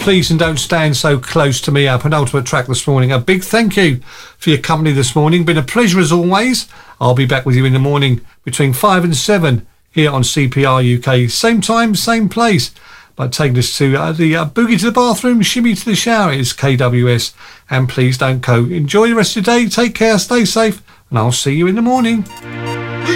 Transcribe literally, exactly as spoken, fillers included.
Please and Don't Stand So Close to Me, our penultimate track this morning. A big thank you for your company this morning. Been a pleasure as always. I'll be back with you in the morning between five and seven here on C P R U K. Same time, same place. But taking us to uh, the uh, boogie to the bathroom, shimmy to the shower is K W S. And Please Don't Go. Enjoy the rest of your day. Take care, stay safe, and I'll see you in the morning.